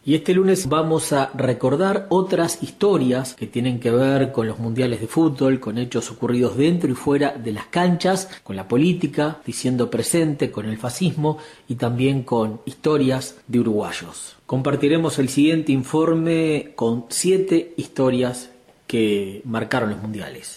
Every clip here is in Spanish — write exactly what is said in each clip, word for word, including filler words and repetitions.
Y este lunes vamos a recordar otras historias que tienen que ver con los mundiales de fútbol, con hechos ocurridos dentro y fuera de las canchas, con la política, diciendo presente, con el fascismo y también con historias de uruguayos. Compartiremos el siguiente informe con siete historias que marcaron los mundiales.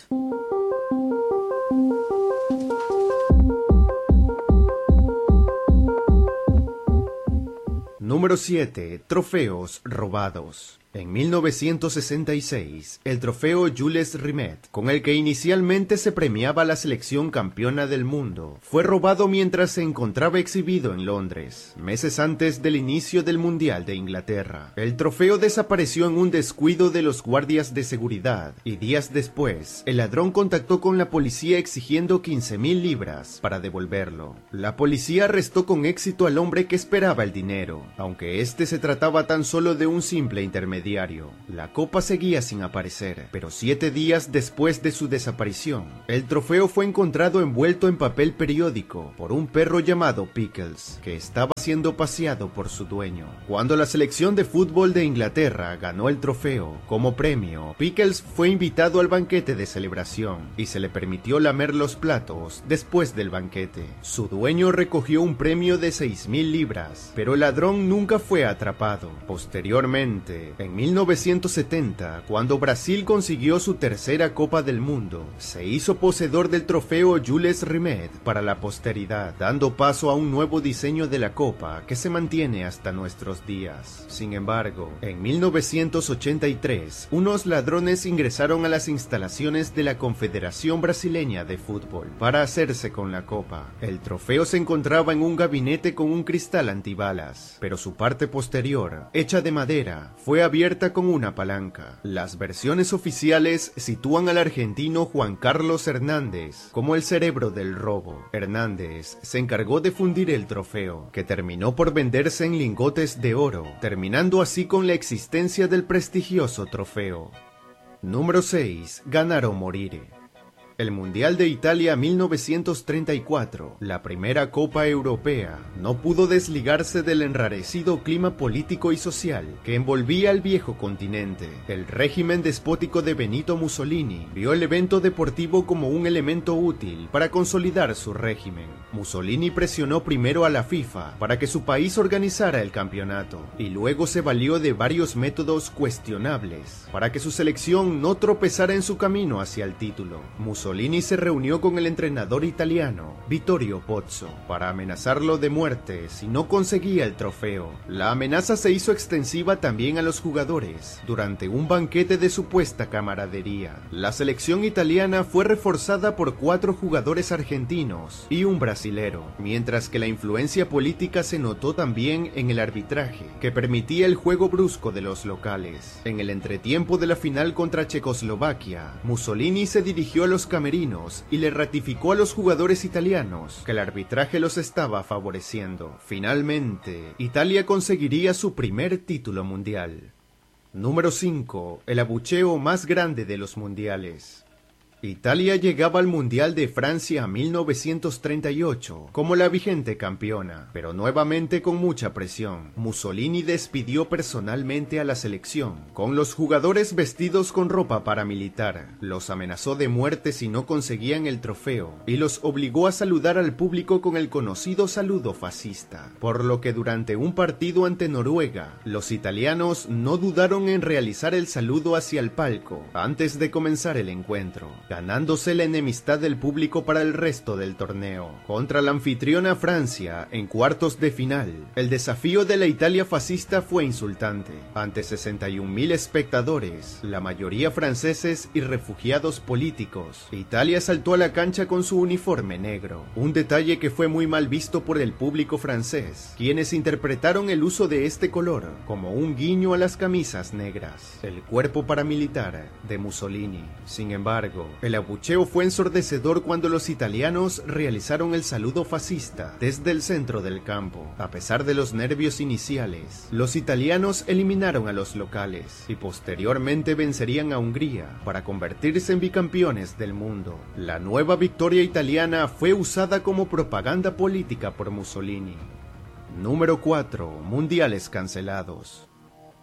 Número siete. Trofeos robados. En mil novecientos sesenta y seis, el trofeo Jules Rimet, con el que inicialmente se premiaba la selección campeona del mundo, fue robado mientras se encontraba exhibido en Londres, meses antes del inicio del Mundial de Inglaterra. El trofeo desapareció en un descuido de los guardias de seguridad, y días después, el ladrón contactó con la policía exigiendo quince mil libras para devolverlo. La policía arrestó con éxito al hombre que esperaba el dinero, aunque este se trataba tan solo de un simple intermediario. La copa seguía sin aparecer, pero siete días después de su desaparición, el trofeo fue encontrado envuelto en papel periódico por un perro llamado Pickles, que estaba siendo paseado por su dueño. Cuando la selección de fútbol de Inglaterra ganó el trofeo, como premio, Pickles fue invitado al banquete de celebración y se le permitió lamer los platos después del banquete. Su dueño recogió un premio de seis mil libras, pero el ladrón nunca fue atrapado. Posteriormente, en mil novecientos setenta, cuando Brasil consiguió su tercera Copa del Mundo, se hizo poseedor del trofeo Jules Rimet para la posteridad, dando paso a un nuevo diseño de la copa que se mantiene hasta nuestros días. Sin embargo, en mil novecientos ochenta y tres, unos ladrones ingresaron a las instalaciones de la Confederación Brasileña de Fútbol para hacerse con la copa. El trofeo se encontraba en un gabinete con un cristal antibalas, pero su parte posterior, hecha de madera, fue abierta con una palanca. Las versiones oficiales sitúan al argentino Juan Carlos Hernández como el cerebro del robo. Hernández se encargó de fundir el trofeo, que terminó por venderse en lingotes de oro, terminando así con la existencia del prestigioso trofeo. Número seis. Ganar o morir. El Mundial de Italia mil novecientos treinta y cuatro, la primera Copa Europea, no pudo desligarse del enrarecido clima político y social que envolvía al viejo continente. El régimen despótico de Benito Mussolini vio el evento deportivo como un elemento útil para consolidar su régimen. Mussolini presionó primero a la FIFA para que su país organizara el campeonato, y luego se valió de varios métodos cuestionables para que su selección no tropezara en su camino hacia el título. Mussolini Mussolini se reunió con el entrenador italiano, Vittorio Pozzo, para amenazarlo de muerte si no conseguía el trofeo. La amenaza se hizo extensiva también a los jugadores, durante un banquete de supuesta camaradería. La selección italiana fue reforzada por cuatro jugadores argentinos y un brasilero, mientras que la influencia política se notó también en el arbitraje, que permitía el juego brusco de los locales. En el entretiempo de la final contra Checoslovaquia, Mussolini se dirigió a los camerinos y le ratificó a los jugadores italianos que el arbitraje los estaba favoreciendo. Finalmente, Italia conseguiría su primer título mundial. Número cinco. El abucheo más grande de los mundiales. Italia llegaba al Mundial de Francia mil novecientos treinta y ocho como la vigente campeona, pero nuevamente con mucha presión. Mussolini despidió personalmente a la selección, con los jugadores vestidos con ropa paramilitar, los amenazó de muerte si no conseguían el trofeo, y los obligó a saludar al público con el conocido saludo fascista, por lo que durante un partido ante Noruega, los italianos no dudaron en realizar el saludo hacia el palco antes de comenzar el encuentro, ganándose la enemistad del público para el resto del torneo. Contra la anfitriona Francia, en cuartos de final, el desafío de la Italia fascista fue insultante. Ante sesenta y un mil espectadores, la mayoría franceses y refugiados políticos, Italia saltó a la cancha con su uniforme negro, un detalle que fue muy mal visto por el público francés, quienes interpretaron el uso de este color como un guiño a las camisas negras, el cuerpo paramilitar de Mussolini. Sin embargo, el abucheo fue ensordecedor cuando los italianos realizaron el saludo fascista desde el centro del campo. A pesar de los nervios iniciales, los italianos eliminaron a los locales y posteriormente vencerían a Hungría para convertirse en bicampeones del mundo. La nueva victoria italiana fue usada como propaganda política por Mussolini. Número cuatro. Mundiales cancelados.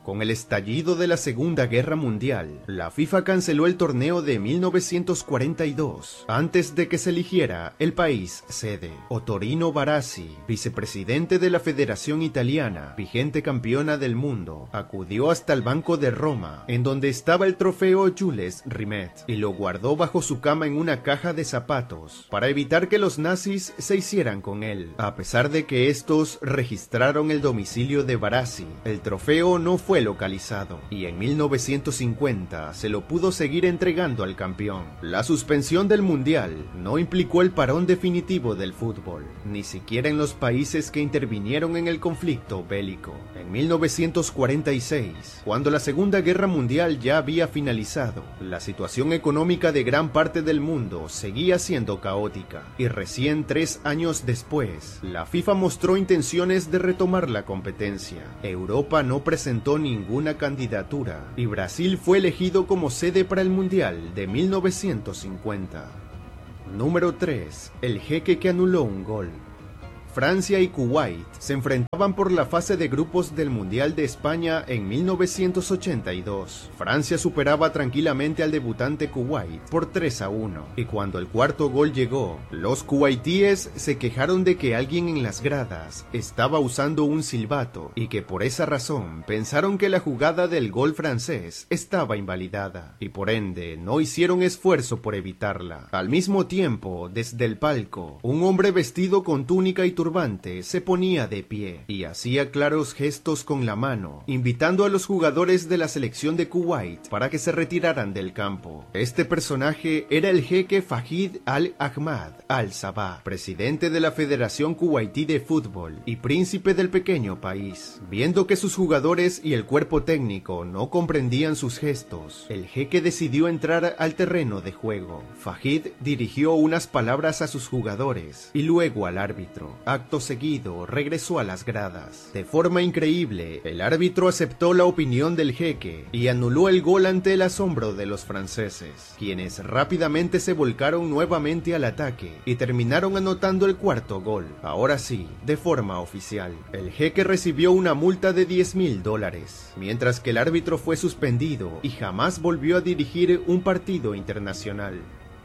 Con el estallido de la Segunda Guerra Mundial, la FIFA canceló el torneo de mil novecientos cuarenta y dos, antes de que se eligiera el país sede. Ottorino Barassi, vicepresidente de la Federación Italiana, vigente campeona del mundo, acudió hasta el Banco de Roma, en donde estaba el trofeo Jules Rimet, y lo guardó bajo su cama en una caja de zapatos, para evitar que los nazis se hicieran con él. A pesar de que estos registraron el domicilio de Barassi, el trofeo no fue localizado, y en mil novecientos cincuenta se lo pudo seguir entregando al campeón. La suspensión del mundial no implicó el parón definitivo del fútbol, ni siquiera en los países que intervinieron en el conflicto bélico. En mil novecientos cuarenta y seis, cuando la Segunda Guerra Mundial ya había finalizado, la situación económica de gran parte del mundo seguía siendo caótica, y recién tres años después, la FIFA mostró intenciones de retomar la competencia. Europa no presentó ninguna candidatura y Brasil fue elegido como sede para el Mundial de mil novecientos cincuenta. Número tres. El jeque que anuló un gol. Francia y Kuwait se enfrentaban por la fase de grupos del Mundial de España en mil novecientos ochenta y dos. Francia superaba tranquilamente al debutante Kuwait por tres a uno, y cuando el cuarto gol llegó, los kuwaitíes se quejaron de que alguien en las gradas estaba usando un silbato y que por esa razón pensaron que la jugada del gol francés estaba invalidada, y por ende no hicieron esfuerzo por evitarla. Al mismo tiempo, desde el palco, un hombre vestido con túnica y turbante se ponía de pie y hacía claros gestos con la mano, invitando a los jugadores de la selección de Kuwait para que se retiraran del campo. Este personaje era el jeque Fahid Al-Ahmad Al-Sabah, presidente de la Federación Kuwaití de Fútbol y príncipe del pequeño país. Viendo que sus jugadores y el cuerpo técnico no comprendían sus gestos, el jeque decidió entrar al terreno de juego. Fahid dirigió unas palabras a sus jugadores y luego al árbitro. Acto seguido, regresó a las gradas. De forma increíble, el árbitro aceptó la opinión del jeque y anuló el gol ante el asombro de los franceses, quienes rápidamente se volcaron nuevamente al ataque y terminaron anotando el cuarto gol. Ahora sí, de forma oficial, el jeque recibió una multa de diez mil dólares, mientras que el árbitro fue suspendido y jamás volvió a dirigir un partido internacional.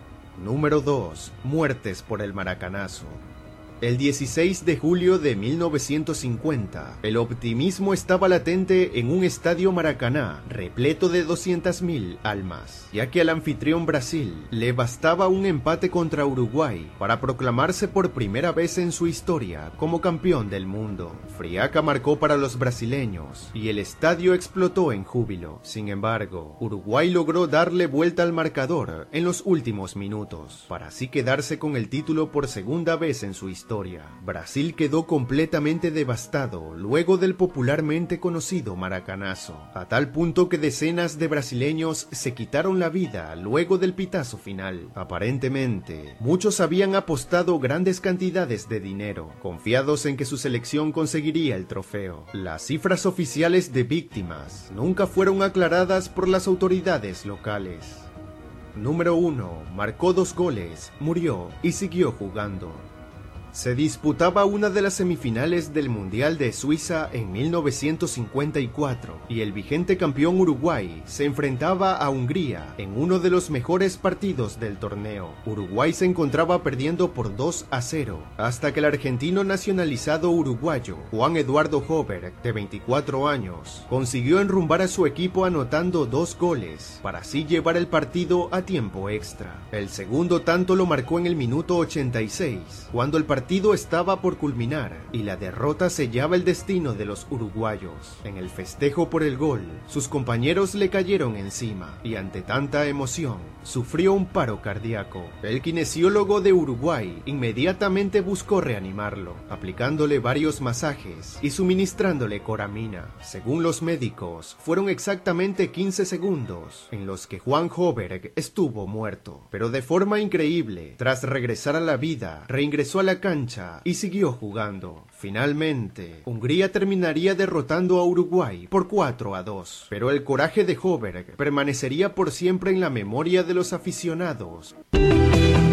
Número dos. Muertes por el maracanazo. El dieciséis de julio de mil novecientos cincuenta, el optimismo estaba latente en un estadio Maracaná repleto de doscientas mil almas, ya que al anfitrión Brasil le bastaba un empate contra Uruguay para proclamarse por primera vez en su historia como campeón del mundo. Friaca marcó para los brasileños y el estadio explotó en júbilo. Sin embargo, Uruguay logró darle vuelta al marcador en los últimos minutos, para así quedarse con el título por segunda vez en su historia. Brasil quedó completamente devastado luego del popularmente conocido maracanazo, a tal punto que decenas de brasileños se quitaron la vida luego del pitazo final. Aparentemente, muchos habían apostado grandes cantidades de dinero, confiados en que su selección conseguiría el trofeo. Las cifras oficiales de víctimas nunca fueron aclaradas por las autoridades locales. Número uno. Marcó dos goles, murió y siguió jugando. Se disputaba una de las semifinales del Mundial de Suiza en mil novecientos cincuenta y cuatro y el vigente campeón Uruguay se enfrentaba a Hungría en uno de los mejores partidos del torneo. Uruguay se encontraba perdiendo por dos a cero hasta que el argentino nacionalizado uruguayo Juan Eduardo Hover, de veinticuatro años, consiguió enrumbar a su equipo anotando dos goles para así llevar el partido a tiempo extra. El segundo tanto lo marcó en el minuto ochenta y seis, cuando el partido El partido estaba por culminar y la derrota sellaba el destino de los uruguayos. En el festejo por el gol, sus compañeros le cayeron encima y ante tanta emoción, sufrió un paro cardíaco. El kinesiólogo de Uruguay inmediatamente buscó reanimarlo, aplicándole varios masajes y suministrándole coramina. Según los médicos, fueron exactamente quince segundos en los que Juan Hoberg estuvo muerto, pero de forma increíble, tras regresar a la vida, reingresó a la cancha y siguió jugando. Finalmente, Hungría terminaría derrotando a Uruguay por cuatro a dos, pero el coraje de Hoberg permanecería por siempre en la memoria de los aficionados.